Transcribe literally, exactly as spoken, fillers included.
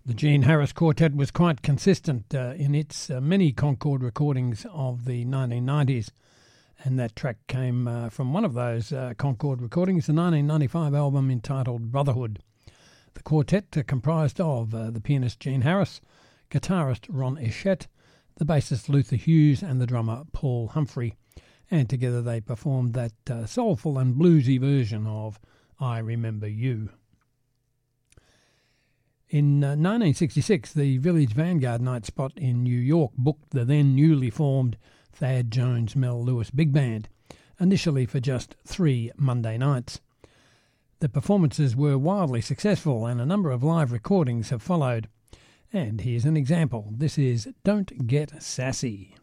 The Gene Harris Quartet was quite consistent uh, in its uh, many Concord recordings of the nineteen nineties, and that track came uh, from one of those uh, Concord recordings, the nineteen ninety-five album entitled Brotherhood. The quartet uh, comprised of uh, the pianist Gene Harris, guitarist Ron Eschett, the bassist Luther Hughes, and the drummer Paul Humphrey, and together they performed that uh, soulful and bluesy version of I Remember You. In uh, nineteen sixty-six, the Village Vanguard night spot in New York booked the then newly formed Thad Jones Mel Lewis Big Band, initially for just three Monday nights. The performances were wildly successful and a number of live recordings have followed. And here's an example. This is Don't Get Sassy.